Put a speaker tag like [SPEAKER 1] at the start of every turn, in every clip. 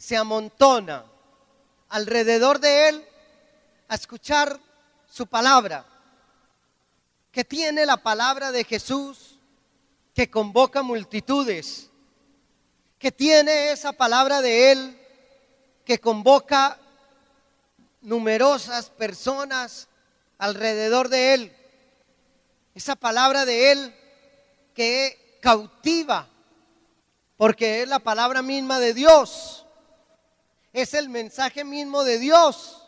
[SPEAKER 1] se amontona alrededor de él a escuchar su palabra. ¿Qué tiene la palabra de Jesús que convoca multitudes? ¿Qué tiene esa palabra de él que convoca numerosas personas alrededor de él? Esa palabra de él que cautiva, porque es la palabra misma de Dios, es el mensaje mismo de Dios.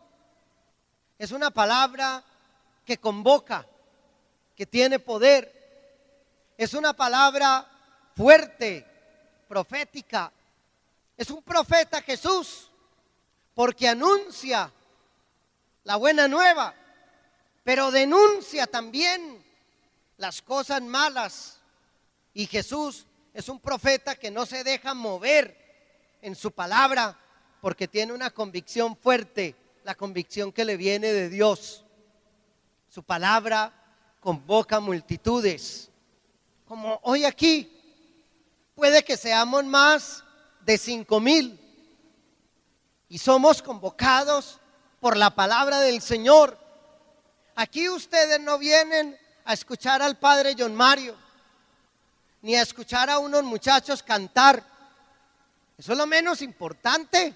[SPEAKER 1] Es una palabra que convoca, que tiene poder. Es una palabra fuerte, profética. Es un profeta Jesús, porque anuncia la buena nueva, pero denuncia también las cosas malas. Y Jesús es un profeta que no se deja mover en su palabra, porque tiene una convicción fuerte, la convicción que le viene de Dios. Su palabra convoca multitudes. Como hoy aquí, puede que seamos más de 5,000 y somos convocados por la palabra del Señor. Aquí ustedes no vienen a escuchar al padre John Mario, ni a escuchar a unos muchachos cantar. Eso es lo menos importante.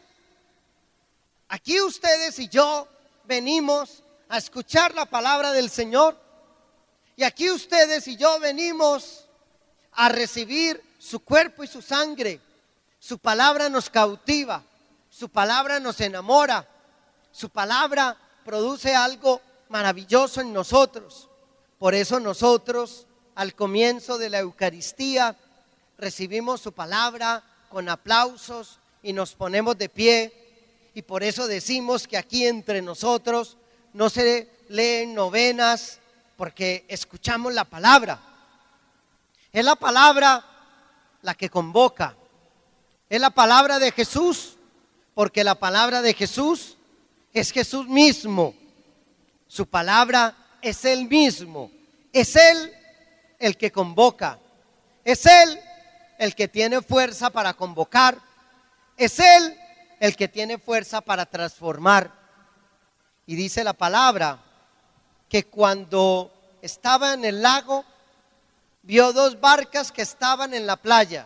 [SPEAKER 1] Aquí ustedes y yo venimos a escuchar la palabra del Señor. Y aquí ustedes y yo venimos a recibir su cuerpo y su sangre. Su palabra nos cautiva, su palabra nos enamora, su palabra produce algo maravilloso en nosotros. Por eso nosotros al comienzo de la Eucaristía recibimos su palabra con aplausos y nos ponemos de pie. Y por eso decimos que aquí entre nosotros no se leen novenas, porque escuchamos la palabra. Es la palabra la que convoca. Es la palabra de Jesús, porque la palabra de Jesús es Jesús mismo. Su palabra es Él mismo. Es Él el que convoca. Es Él el que tiene fuerza para convocar. Es Él el que tiene fuerza para transformar. Y dice la palabra que cuando estaba en el lago, vio 2 barcas que estaban en la playa.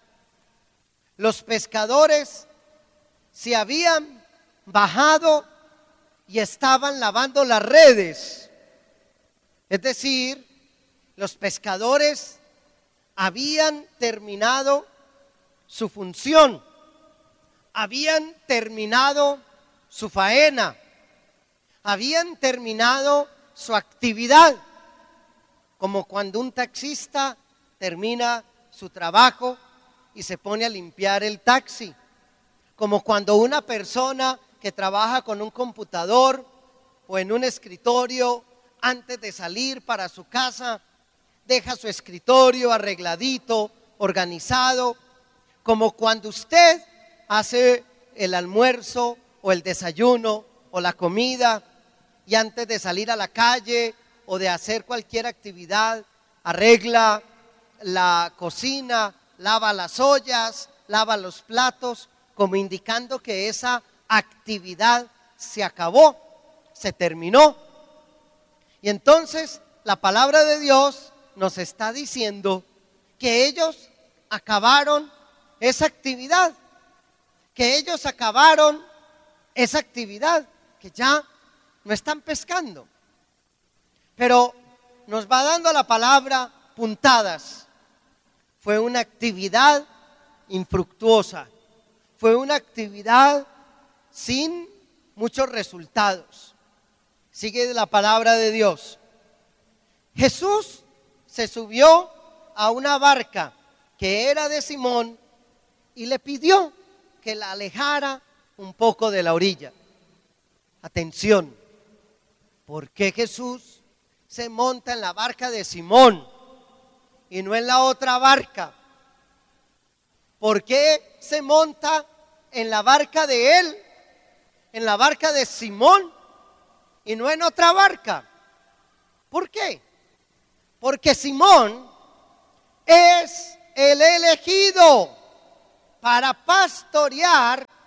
[SPEAKER 1] Los pescadores se habían bajado y estaban lavando las redes. Es decir, los pescadores habían terminado su función, habían terminado su faena, habían terminado su actividad, como cuando un taxista termina su trabajo y se pone a limpiar el taxi, como cuando una persona que trabaja con un computador o en un escritorio antes de salir para su casa deja su escritorio arregladito, organizado, como cuando usted hace el almuerzo o el desayuno o la comida y antes de salir a la calle o de hacer cualquier actividad arregla la cocina, lava las ollas, lava los platos, como indicando que esa actividad se acabó, se terminó. Y entonces la palabra de Dios nos está diciendo que ellos acabaron esa actividad, que ellos acabaron esa actividad, que ya no están pescando. Pero nos va dando la palabra puntadas. Fue una actividad infructuosa, fue una actividad sin muchos resultados. Sigue la palabra de Dios. Jesús se subió a una barca que era de Simón y le pidió que la alejara un poco de la orilla. Atención, ¿por qué Jesús se monta en la barca de Simón y no en la otra barca? ¿Por qué se monta en la barca de él, en la barca de Simón y no en otra barca? ¿Por qué? Porque Simón es el elegido para pastorear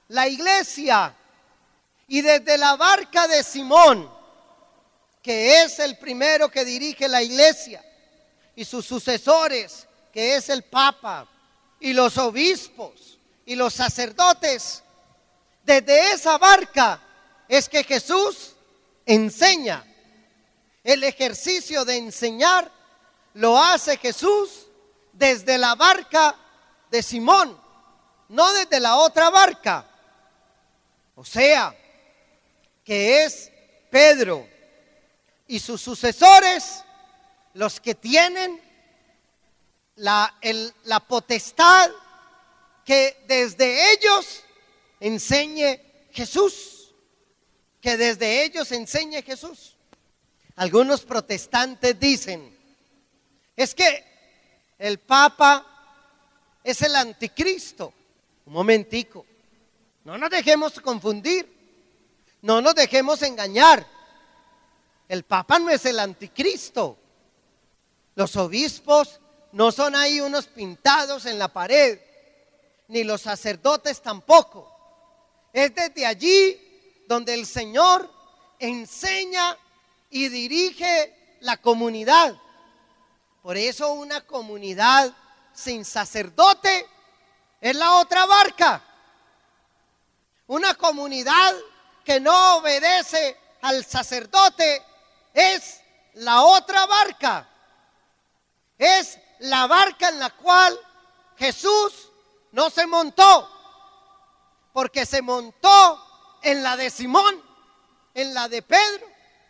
[SPEAKER 1] la iglesia. Y desde la barca de Simón, que es el primero que dirige la iglesia, y sus sucesores, que es el Papa, y los obispos, y los sacerdotes, desde esa barca es que Jesús enseña. El ejercicio de enseñar lo hace Jesús desde la barca de Simón, no desde la otra barca. O sea, que es Pedro y sus sucesores los que tienen la potestad que desde ellos enseñe Jesús, que desde ellos enseñe Jesús. Algunos protestantes dicen, es que el Papa es el anticristo. Un momentico, no nos dejemos confundir, no nos dejemos engañar. El Papa no es el anticristo. Los obispos no son ahí unos pintados en la pared, ni los sacerdotes tampoco. Es desde allí donde el Señor enseña y dirige la comunidad. Por eso una comunidad sin sacerdote es la otra barca. Una comunidad que no obedece al sacerdote es la otra barca. Es la barca en la cual Jesús no se montó, porque se montó en la de Simón, en la de Pedro.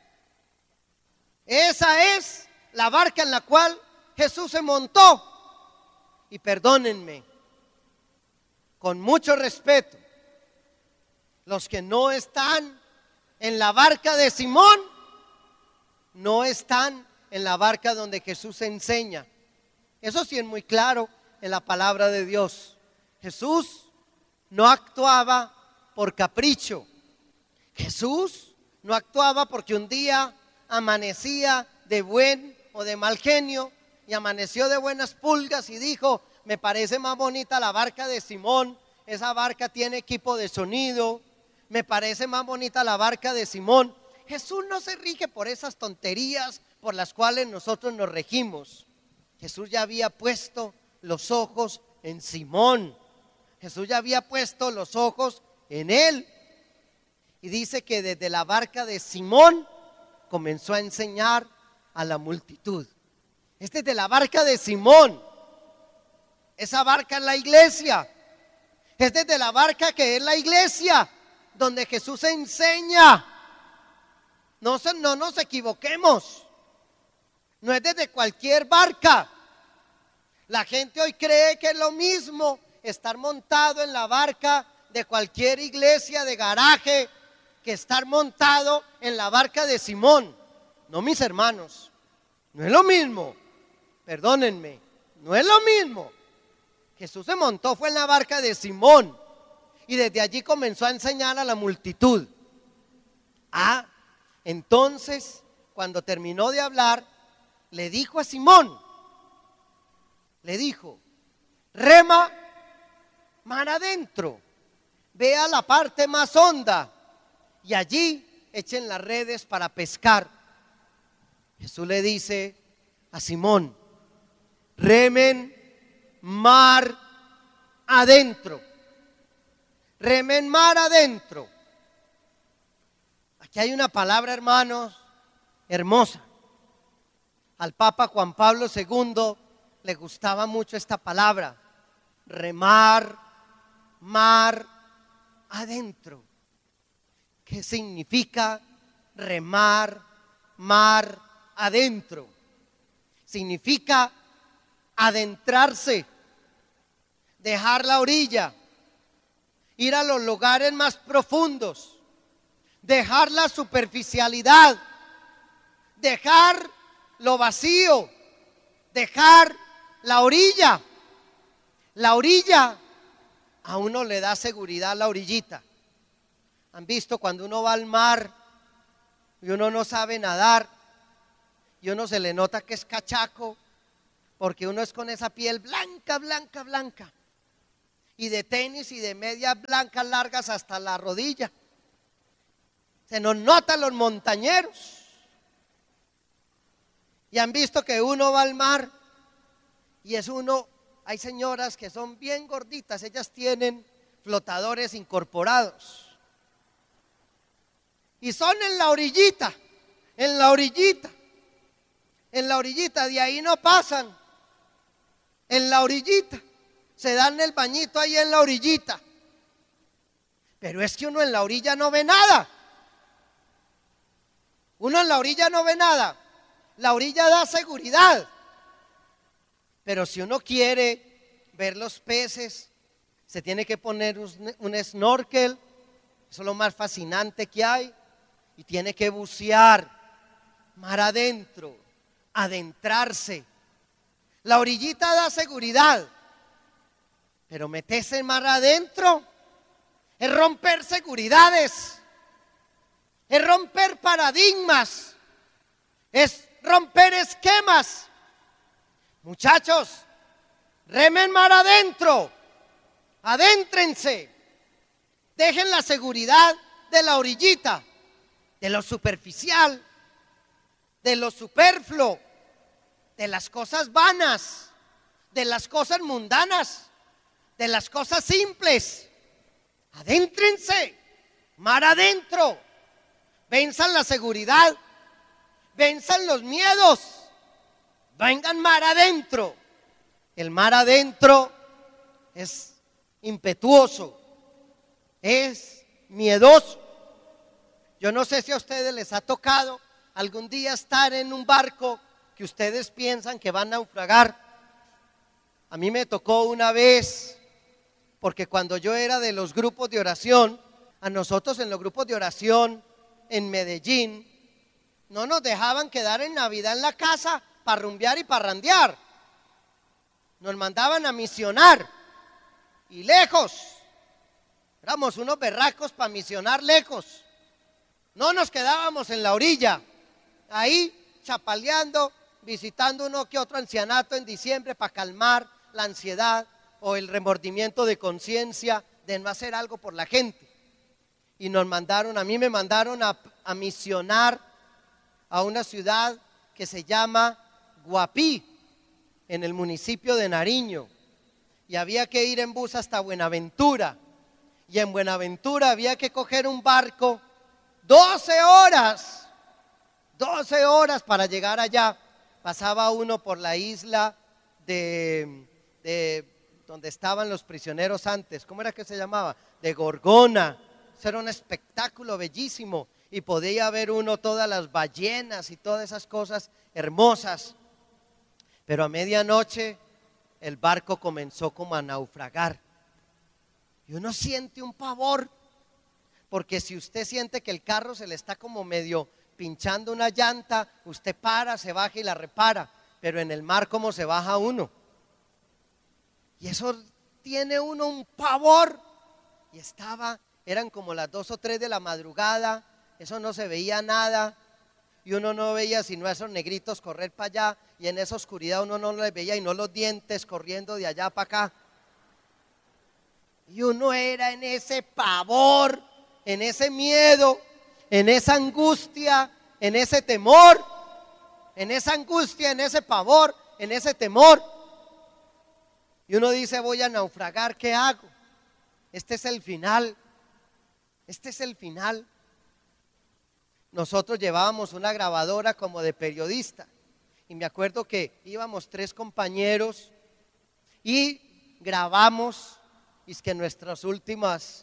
[SPEAKER 1] Esa es la barca en la cual Jesús se montó. Y perdónenme, con mucho respeto, los que no están en la barca de Simón, no están en la barca donde Jesús enseña. Eso sí es muy claro en la palabra de Dios. Jesús no actuaba por capricho. Jesús no actuaba porque un día amanecía de buen o de mal genio y amaneció de buenas pulgas y dijo, me parece más bonita la barca de Simón, esa barca tiene equipo de sonido, me parece más bonita la barca de Simón. Jesús no se rige por esas tonterías por las cuales nosotros nos regimos. Jesús ya había puesto los ojos en Simón. Jesús ya había puesto los ojos en él. Y dice que desde la barca de Simón comenzó a enseñar a la multitud. Este es de la barca de Simón. Esa barca es la iglesia. Es desde la barca que es la iglesia donde Jesús enseña. No nos equivoquemos. No es desde cualquier barca. La gente hoy cree que es lo mismo estar montado en la barca de cualquier iglesia de garaje que estar montado en la barca de Simón. No, mis hermanos, no es lo mismo. Perdónenme, no es lo mismo. Jesús se montó, fue en la barca de Simón y desde allí comenzó a enseñar a la multitud. Entonces, cuando terminó de hablar, le dijo a Simón, le dijo, rema mar adentro, ve a la parte más honda y allí echen las redes para pescar. Jesús le dice a Simón, remen mar adentro, remen mar adentro. Aquí hay una palabra, hermanos, hermosa. Al Papa Juan Pablo II le gustaba mucho esta palabra, remar, mar adentro. ¿Qué significa remar, mar adentro? Significa adentrarse, dejar la orilla, ir a los lugares más profundos, dejar la superficialidad, dejar lo vacío, dejar la orilla. La orilla a uno le da seguridad, la orillita. ¿Han visto cuando uno va al mar y uno no sabe nadar y uno se le nota que es cachaco porque uno es con esa piel blanca, blanca, blanca? y de tenis y de medias blancas largas hasta la rodilla. Se nos notan los montañeros. Y han visto que uno va al mar y es uno, hay señoras que son bien gorditas, ellas tienen flotadores incorporados. Y son en la orillita, en la orillita, en la orillita, de ahí no pasan. En la orillita, se dan el bañito ahí en la orillita. Pero es que uno en la orilla no ve nada. Uno en la orilla no ve nada. La orilla da seguridad. Pero si uno quiere ver los peces, se tiene que poner un snorkel. Eso es lo más fascinante que hay. Y tiene que bucear mar adentro, adentrarse. La orillita da seguridad, pero meterse mar adentro es romper seguridades, es romper paradigmas, es romper esquemas. Muchachos, remen mar adentro, adéntrense, dejen la seguridad de la orillita, de lo superficial, de lo superfluo, de las cosas vanas, de las cosas mundanas, de las cosas simples. Adéntrense, mar adentro, venzan la seguridad, venzan los miedos, vengan mar adentro. El mar adentro es impetuoso, es miedoso. Yo no sé si a ustedes les ha tocado algún día estar en un barco que ustedes piensan que van a naufragar. A mí me tocó una vez, porque cuando yo era de los grupos de oración, a nosotros en los grupos de oración en Medellín, no nos dejaban quedar en Navidad en la casa para rumbear y parrandear. Nos mandaban a misionar y lejos. Éramos unos berracos para misionar lejos. No nos quedábamos en la orilla, ahí chapaleando, visitando uno que otro ancianato en diciembre para calmar la ansiedad o el remordimiento de conciencia de no hacer algo por la gente. Y nos mandaron, a mí me mandaron a misionar a una ciudad que se llama Guapí, en el municipio de Nariño. Y había que ir en bus hasta Buenaventura. Y en Buenaventura había que coger un barco 12 horas para llegar allá. Pasaba uno por la isla de donde estaban los prisioneros antes. ¿Cómo era que se llamaba? De Gorgona. Eso era un espectáculo bellísimo. Y podía ver uno todas las ballenas y todas esas cosas hermosas. Pero a medianoche el barco comenzó como a naufragar. Y uno siente un pavor. Porque si usted siente que el carro se le está como medio pinchando una llanta, usted para, se baja y la repara. Pero en el mar, ¿cómo se baja uno? Y eso tiene uno un pavor. Y eran como las 2 o 3 de la madrugada, eso no se veía nada. Y uno no veía sino a esos negritos correr para allá. Y en esa oscuridad uno no les veía y no los dientes corriendo de allá para acá. Y uno era en ese pavor, en ese miedo, en esa angustia, en ese temor, en esa angustia, en ese pavor, en ese temor. Y uno dice, voy a naufragar, ¿qué hago? Este es el final, este es el final. Nosotros llevábamos una grabadora como de periodista y me acuerdo que íbamos 3 compañeros y grabamos, y es que nuestras últimas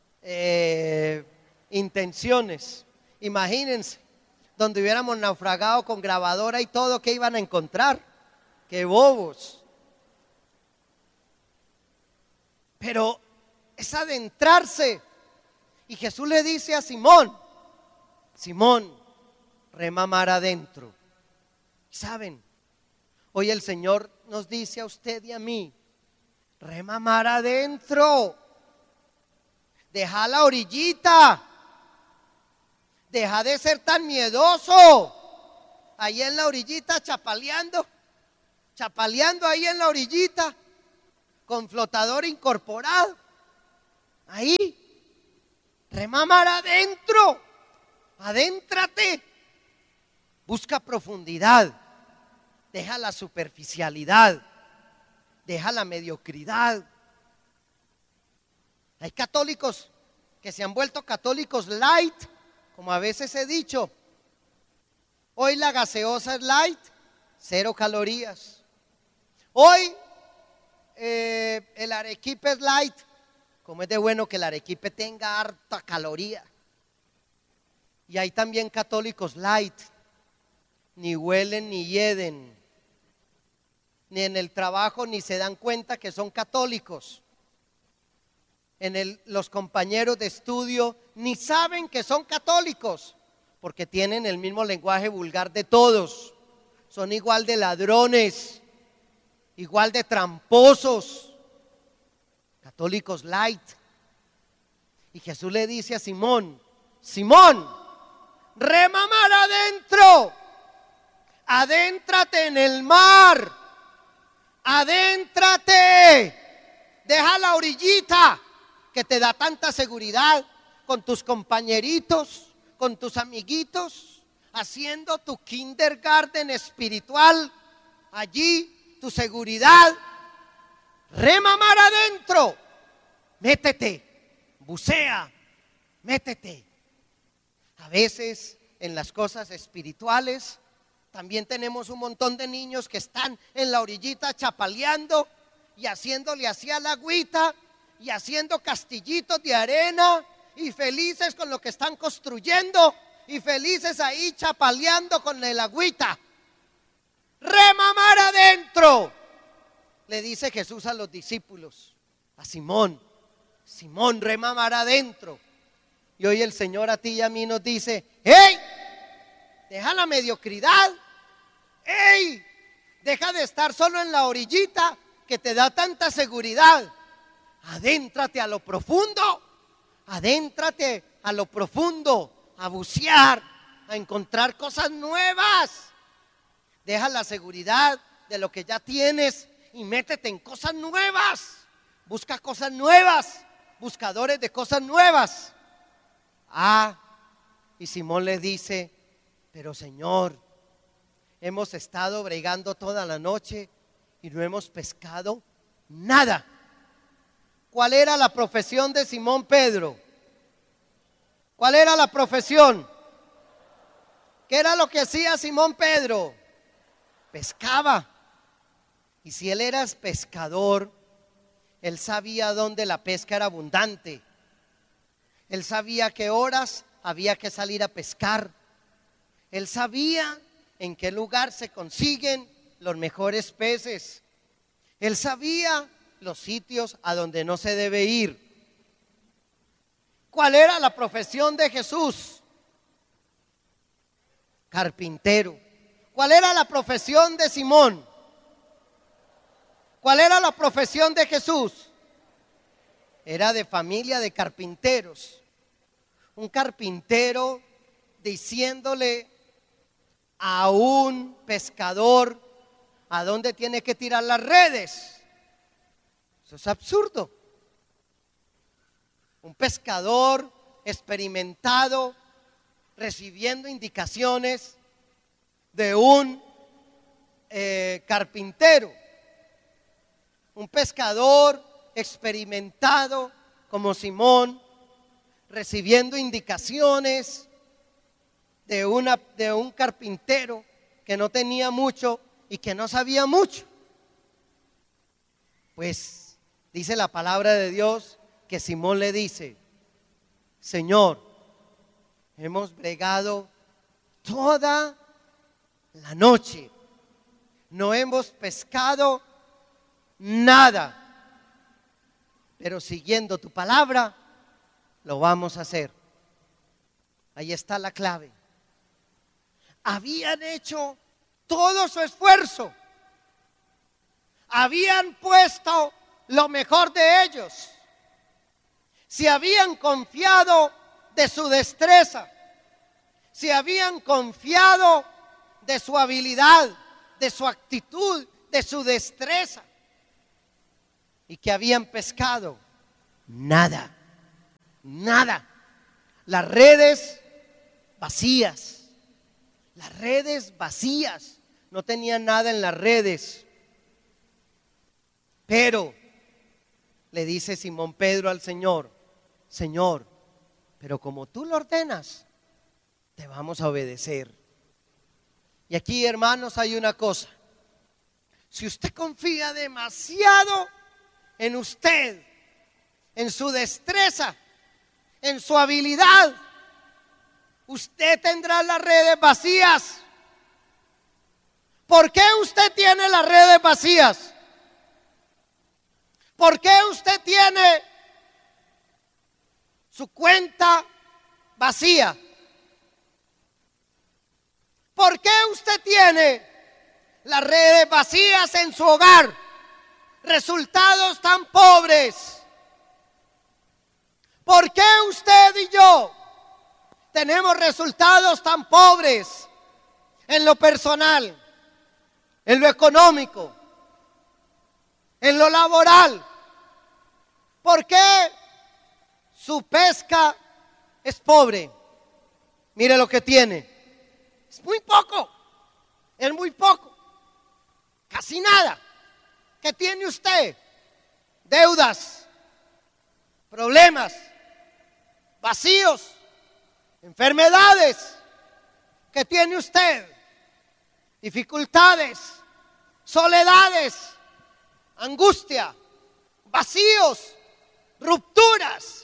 [SPEAKER 1] intenciones, imagínense, donde hubiéramos naufragado con grabadora y todo, ¿qué iban a encontrar? ¡Qué bobos! Pero es adentrarse. Y Jesús le dice a Simón, Simón, rema mar adentro. ¿Saben? Hoy el Señor nos dice a usted y a mí, rema mar adentro. Deja la orillita. Deja de ser tan miedoso. Ahí en la orillita chapaleando ahí en la orillita. con flotador incorporado. Ahí, rema mar adentro, adéntrate, busca profundidad, deja la superficialidad, deja la mediocridad. Hay católicos que se han vuelto católicos light, como a veces he dicho. Hoy la gaseosa es light, 0 calorías. Hoy el arequipe es light, como es de bueno que el arequipe tenga harta caloría. Y hay también católicos light, ni huelen ni hieden, ni en el trabajo ni se dan cuenta que son católicos. Los compañeros de estudio ni saben que son católicos, porque tienen el mismo lenguaje vulgar de todos. Son igual de ladrones, igual de tramposos, católicos light. Y Jesús le dice a Simón: Simón, rema mar adentro, adéntrate en el mar, adéntrate, deja la orillita que te da tanta seguridad con tus compañeritos, con tus amiguitos, haciendo tu kindergarten espiritual, allí tu seguridad. Rema mar adentro, métete, bucea, métete. A veces en las cosas espirituales también tenemos un montón de niños que están en la orillita chapaleando y haciéndole así a la agüita y haciendo castillitos de arena y felices con lo que están construyendo y felices ahí chapaleando con el agüita. Rema mar adentro, le dice Jesús a los discípulos, a Simón: Simón, rema mar adentro. Y hoy el Señor a ti y a mí nos dice: ¡hey! Deja la mediocridad. ¡Hey! Deja de estar solo en la orillita que te da tanta seguridad. Adéntrate a lo profundo. Adéntrate a lo profundo, a bucear, a encontrar cosas nuevas. Deja la seguridad de lo que ya tienes y métete en cosas nuevas. Busca cosas nuevas, buscadores de cosas nuevas. Y Simón le dice: pero Señor, hemos estado bregando toda la noche y no hemos pescado nada. ¿Cuál era la profesión de Simón Pedro? ¿Cuál era la profesión? ¿Qué era lo que hacía Simón Pedro? Pescaba. Y si él era pescador, él sabía dónde la pesca era abundante. Él sabía qué horas había que salir a pescar. Él sabía en qué lugar se consiguen los mejores peces. Él sabía los sitios a donde no se debe ir. ¿Cuál era la profesión de Jesús? Carpintero. ¿Cuál era la profesión de Simón? ¿Cuál era la profesión de Jesús? Era de familia de carpinteros. Un carpintero diciéndole a un pescador a dónde tiene que tirar las redes. Eso es absurdo. Un pescador experimentado recibiendo indicaciones de un carpintero. Un pescador experimentado como Simón recibiendo indicaciones de un carpintero que no tenía mucho y que no sabía mucho. Pues dice la palabra de Dios que Simón le dice: Señor, hemos bregado toda la noche, no hemos pescado nada, pero siguiendo tu palabra lo vamos a hacer. Ahí está la clave. Habían hecho todo su esfuerzo, habían puesto lo mejor de ellos, se habían confiado de su destreza, se habían confiado de su habilidad, de su actitud, de su destreza. ¿Y qué habían pescado? Nada, nada. Las redes vacías, las redes vacías. No tenían nada en las redes. Pero le dice Simón Pedro al Señor: Señor, pero como tú lo ordenas, te vamos a obedecer. Y aquí, hermanos, hay una cosa. Si usted confía demasiado en usted, en su destreza, en su habilidad, usted tendrá las redes vacías. ¿Por qué usted tiene las redes vacías? ¿Por qué usted tiene su cuenta vacía? ¿Por qué usted tiene las redes vacías en su hogar? Resultados tan pobres. ¿Por qué usted y yo tenemos resultados tan pobres en lo personal, en lo económico, en lo laboral? ¿Por qué su pesca es pobre? Mire lo que tiene. Es muy poco. Es muy poco. Casi nada. ¿Qué tiene usted? Deudas, problemas, vacíos, enfermedades. ¿Qué tiene usted? Dificultades, soledades, angustia, vacíos, rupturas,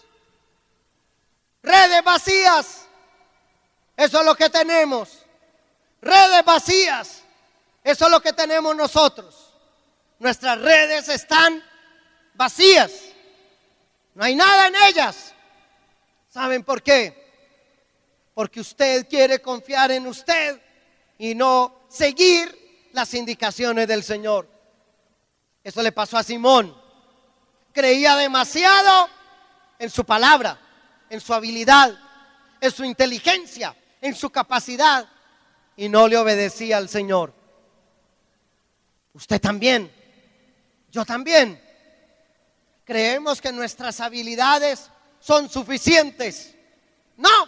[SPEAKER 1] redes vacías. Eso es lo que tenemos. Redes vacías. Eso es lo que tenemos nosotros. Nuestras redes están vacías. No hay nada en ellas. ¿Saben por qué? Porque usted quiere confiar en usted y no seguir las indicaciones del Señor. Eso le pasó a Simón. Creía demasiado en su palabra, en su habilidad, en su inteligencia, en su capacidad, y no le obedecía al Señor. Usted también, yo también. Creemos que nuestras habilidades son suficientes. No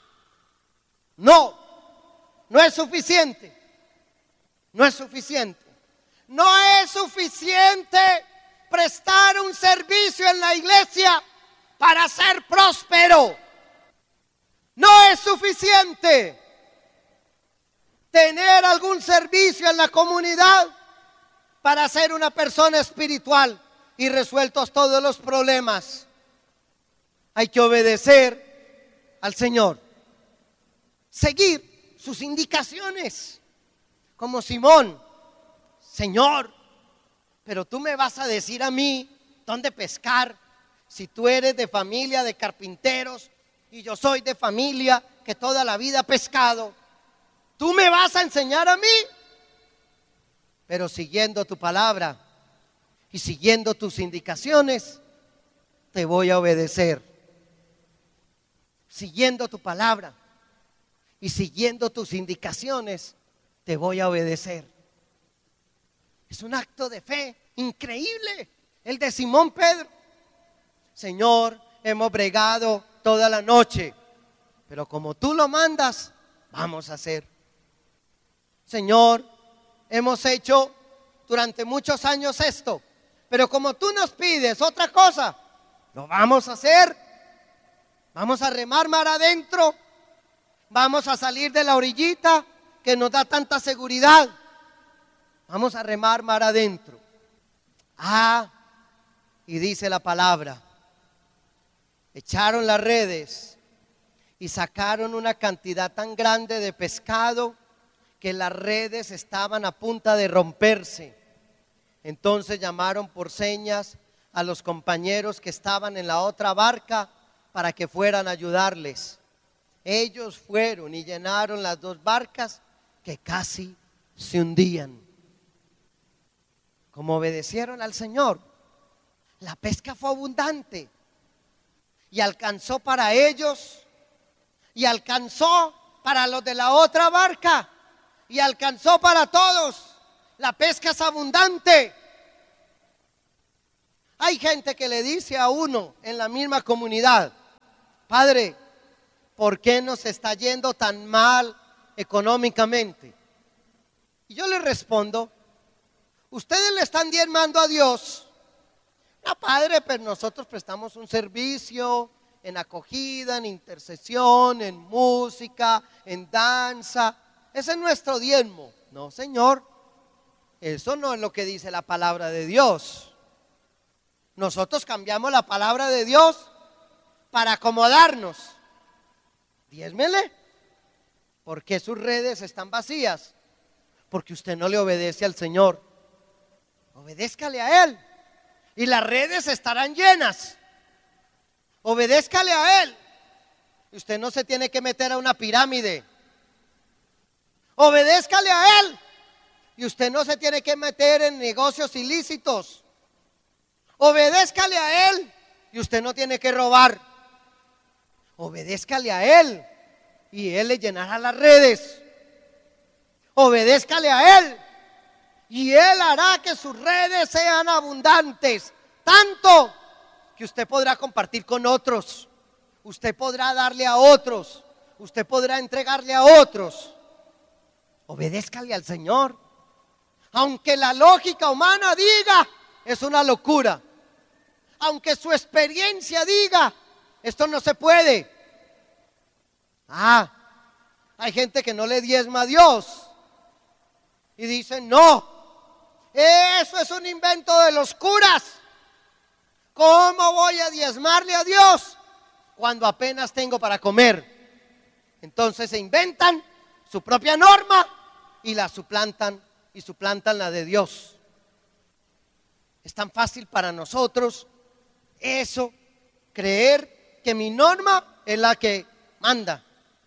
[SPEAKER 1] es suficiente. No es suficiente. No es suficiente prestar un servicio en la iglesia para ser próspero. No es suficiente tener algún servicio en la comunidad para ser una persona espiritual y resueltos todos los problemas. Hay que obedecer al Señor, seguir sus indicaciones, como Simón. Señor, pero tú me vas a decir a mí dónde pescar, si tú eres de familia de carpinteros y yo soy de familia que toda la vida ha pescado. ¿Tú me vas a enseñar a mí? Pero siguiendo tu palabra y siguiendo tus indicaciones, te voy a obedecer. Siguiendo tu palabra y siguiendo tus indicaciones, te voy a obedecer. Es un acto de fe increíble, el de Simón Pedro. Señor, hemos bregado toda la noche, pero como tú lo mandas, vamos a hacer. Señor, hemos hecho durante muchos años esto, pero como tú nos pides otra cosa, lo vamos a hacer. Vamos a remar mar adentro, vamos a salir de la orillita que nos da tanta seguridad. Vamos a remar mar adentro. Y dice la palabra, echaron las redes y sacaron una cantidad tan grande de pescado que las redes estaban a punto de romperse. Entonces llamaron por señas a los compañeros que estaban en la otra barca para que fueran a ayudarles. Ellos fueron y llenaron las dos barcas que casi se hundían. Como obedecieron al Señor, la pesca fue abundante y alcanzó para ellos y alcanzó para los de la otra barca y alcanzó para todos. La pesca es abundante. Hay gente que le dice a uno en la misma comunidad: padre, ¿por qué nos está yendo tan mal económicamente? Y yo le respondo: ustedes le están diezmando a Dios. No, padre, pero nosotros prestamos un servicio en acogida, en intercesión, en música, en danza. Ese es nuestro diezmo. No, señor, eso no es lo que dice la palabra de Dios. Nosotros cambiamos la palabra de Dios para acomodarnos. Diezmele. ¿Por qué sus redes están vacías? Porque usted no le obedece al Señor. Obedézcale a Él y las redes estarán llenas. Obedézcale a Él y usted no se tiene que meter a una pirámide. Obedézcale a Él y usted no se tiene que meter en negocios ilícitos. Obedézcale a Él y usted no tiene que robar. Obedézcale a Él y Él le llenará las redes. Obedézcale a Él y Él hará que sus redes sean abundantes, tanto que usted podrá compartir con otros, usted podrá darle a otros, usted podrá entregarle a otros. Obedézcale al Señor, aunque la lógica humana diga es una locura, aunque su experiencia diga esto no se puede. Hay gente que no le diezma a Dios y dice: no, eso es un invento de los curas. ¿Cómo voy a diezmarle a Dios cuando apenas tengo para comer? Entonces se inventan su propia norma y la suplantan y suplantan la de Dios. Es tan fácil para nosotros eso, creer que mi norma es la que manda.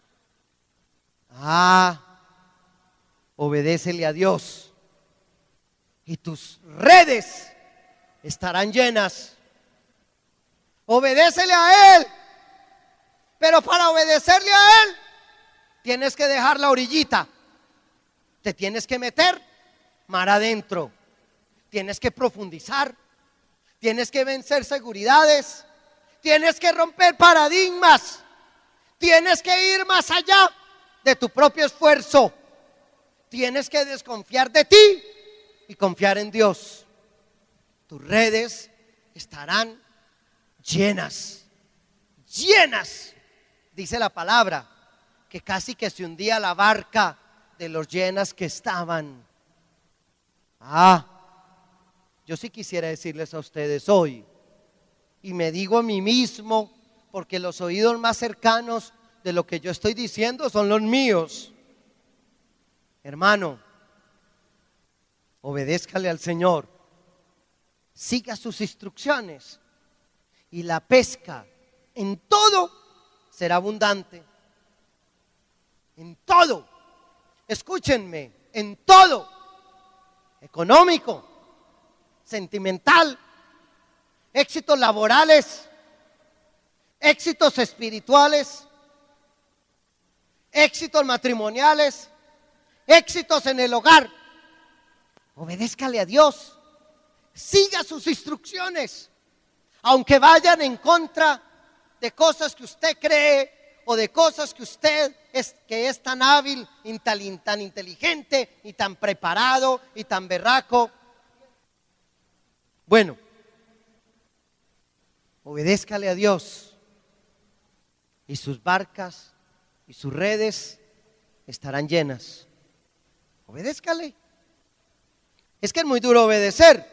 [SPEAKER 1] Obedécele a Dios y tus redes estarán llenas. Obedécele a Él, pero para obedecerle a Él tienes que dejar la orillita, te tienes que meter mar adentro, tienes que profundizar, tienes que vencer seguridades, tienes que romper paradigmas, tienes que ir más allá de tu propio esfuerzo, tienes que desconfiar de ti y confiar en Dios. Tus redes estarán llenas, llenas, dice la palabra, que casi que se hundía la barca de los llenas que estaban. Yo sí quisiera decirles a ustedes hoy, y me digo a mí mismo, porque los oídos más cercanos de lo que yo estoy diciendo son los míos: hermano, obedézcale al Señor, siga sus instrucciones y la pesca en todo será abundante. En todo, escúchenme, en todo, económico, sentimental, éxitos laborales, éxitos espirituales, éxitos matrimoniales, éxitos en el hogar. Obedézcale a Dios, siga sus instrucciones, aunque vayan en contra de cosas que usted cree o de cosas que usted es tan hábil, tan inteligente y tan preparado y tan berraco. Bueno, obedézcale a Dios y sus barcas y sus redes estarán llenas. Obedézcale. Es que es muy duro obedecer.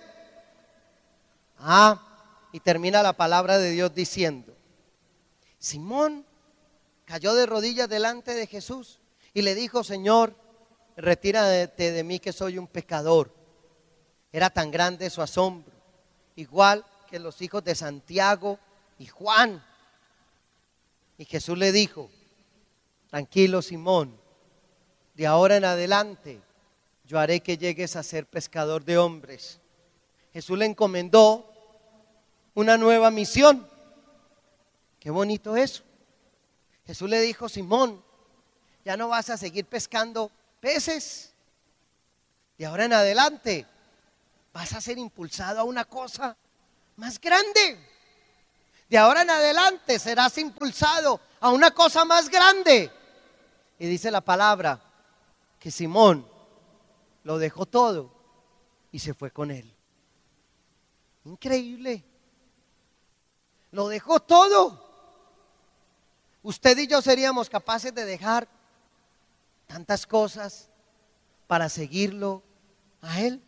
[SPEAKER 1] Y termina la palabra de Dios diciendo: Simón cayó de rodillas delante de Jesús y le dijo: Señor, retírate de mí que soy un pecador. Era tan grande su asombro, igual que los hijos de Santiago y Juan. Y Jesús le dijo: tranquilo, Simón, de ahora en adelante yo haré que llegues a ser pescador de hombres. Jesús le encomendó una nueva misión. Qué bonito eso. Jesús le dijo: Simón, ya no vas a seguir pescando peces. De ahora en adelante vas a ser impulsado a una cosa más grande. De ahora en adelante serás impulsado a una cosa más grande. Y dice la palabra que Simón lo dejó todo y se fue con él. Increíble. Lo dejó todo. Usted y yo seríamos capaces de dejar tantas cosas para seguirlo a Él.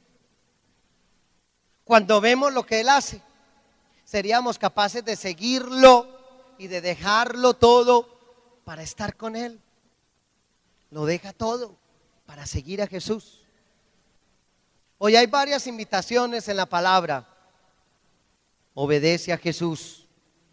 [SPEAKER 1] Cuando vemos lo que Él hace, seríamos capaces de seguirlo y de dejarlo todo para estar con Él. Lo deja todo para seguir a Jesús. Hoy hay varias invitaciones en la palabra. Obedece a Jesús.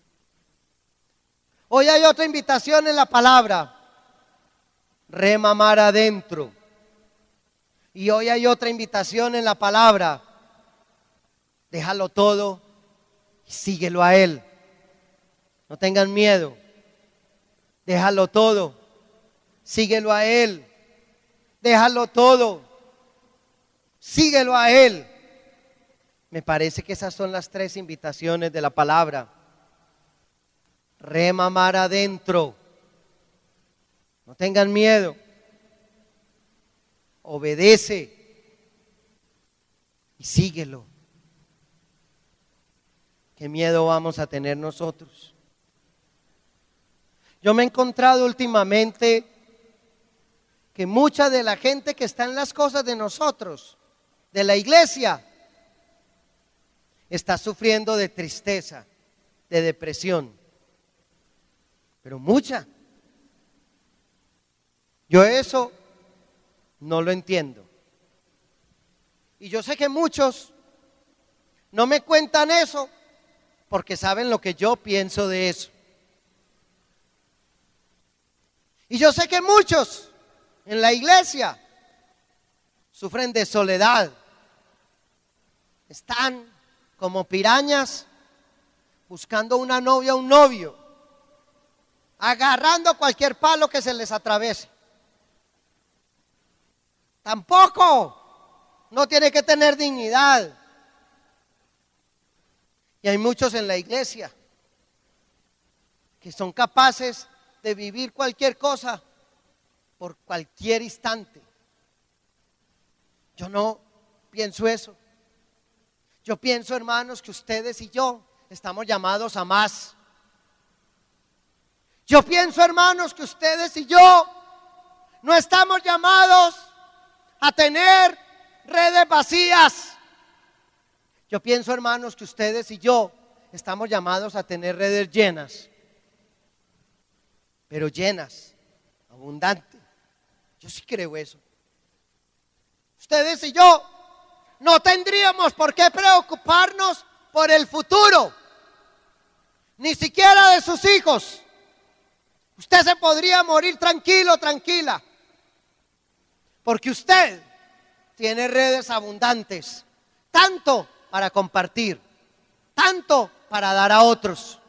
[SPEAKER 1] Hoy hay otra invitación en la palabra. Rema mar adentro. Y hoy hay otra invitación en la palabra. Déjalo todo y síguelo a Él. No tengan miedo. Déjalo todo. Síguelo a Él. Déjalo todo. Síguelo a Él. Me parece que esas son las tres invitaciones de la palabra. Rema mar adentro. No tengan miedo. Obedece y síguelo. ¿Qué miedo vamos a tener nosotros? Yo me he encontrado últimamente que mucha de la gente que está en las cosas de nosotros, de la iglesia, está sufriendo de tristeza, de depresión. Pero mucha. Yo eso no lo entiendo. Y yo sé que muchos no me cuentan eso porque saben lo que yo pienso de eso. Y yo sé que muchos en la iglesia sufren de soledad. Están como pirañas buscando una novia o un novio, agarrando cualquier palo que se les atravese. Tampoco, no tiene que tener dignidad. Y hay muchos en la iglesia que son capaces de vivir cualquier cosa por cualquier instante. Yo no pienso eso. Yo pienso, hermanos, que ustedes y yo estamos llamados a más. Yo pienso, hermanos, que ustedes y yo no estamos llamados a tener redes vacías. Yo pienso, hermanos, que ustedes y yo estamos llamados a tener redes llenas, pero llenas, abundantes. Yo sí creo eso. Ustedes y yo no tendríamos por qué preocuparnos por el futuro, ni siquiera de sus hijos. Usted se podría morir tranquilo, tranquila, porque usted tiene redes abundantes, tanto para compartir, tanto para dar a otros.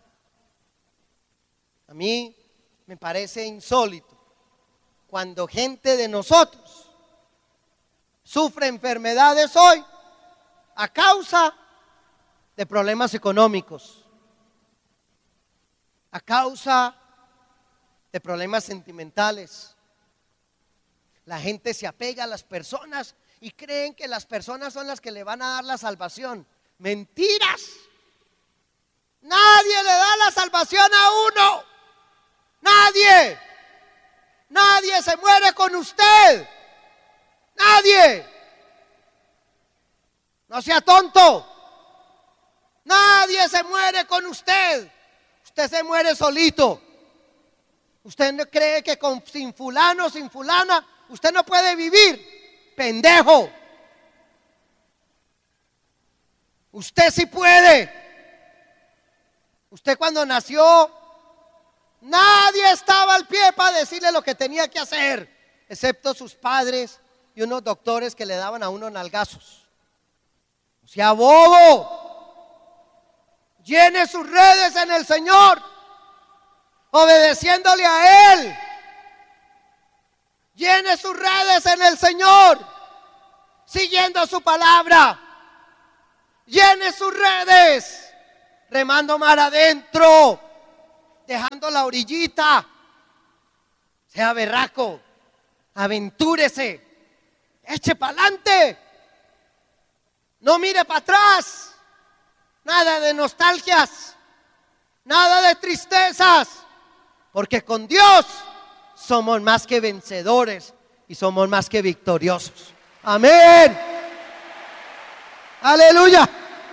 [SPEAKER 1] A mí me parece insólito cuando gente de nosotros sufre enfermedades hoy a causa de problemas económicos, a causa de problemas sentimentales. La gente se apega a las personas y creen que las personas son las que le van a dar la salvación. Mentiras. Nadie le da la salvación a uno. Nadie. Nadie se muere con usted. Nadie. No sea tonto. Nadie se muere con usted. Usted se muere solito. Usted no cree que sin fulano, sin fulana, usted no puede vivir. Pendejo. Usted sí puede. Usted cuando nació, nadie estaba al pie para decirle lo que tenía que hacer, excepto sus padres y unos doctores que le daban a uno nalgazos. O sea, bobo. Llene sus redes en el Señor, obedeciéndole a Él. Llene sus redes en el Señor, siguiendo su palabra. llene sus redes, remando mar adentro, dejando la orillita. Sea berraco, aventúrese, eche para adelante, no mire para atrás, nada de nostalgias, nada de tristezas, porque con Dios somos más que vencedores y somos más que victoriosos. Amén. Aleluya.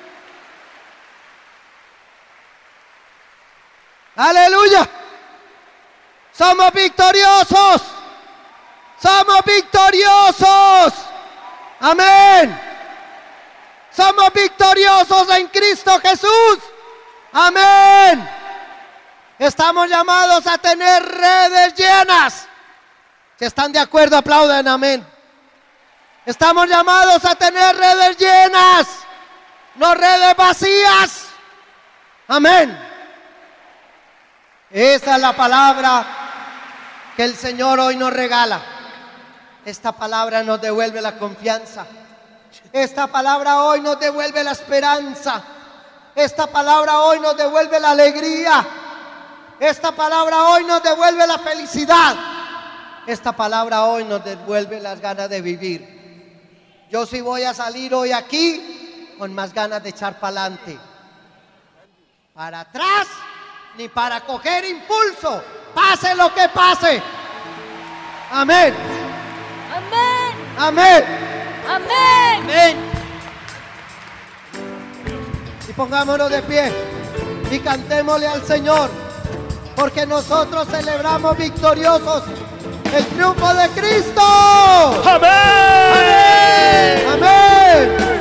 [SPEAKER 1] Aleluya. Somos victoriosos. Somos victoriosos. Amén. Somos victoriosos en Cristo Jesús. Amén. Estamos llamados a tener redes llenas. Si están de acuerdo, aplaudan, amén. Estamos llamados a tener redes llenas, no redes vacías. Amén. Esa es la palabra que el Señor hoy nos regala. Esta palabra nos devuelve la confianza. Esta palabra hoy nos devuelve la esperanza. Esta palabra hoy nos devuelve la alegría. Esta palabra hoy nos devuelve la felicidad. Esta palabra hoy nos devuelve las ganas de vivir. Yo sí voy a salir hoy aquí con más ganas de echar para adelante. Para atrás, ni para coger impulso, pase lo que pase. Amén.
[SPEAKER 2] Amén.
[SPEAKER 1] Amén.
[SPEAKER 2] Amén.
[SPEAKER 1] Amén. Y pongámonos de pie y cantémosle al Señor, porque nosotros celebramos victoriosos el triunfo de Cristo.
[SPEAKER 3] Amén.
[SPEAKER 1] Amén. Amén.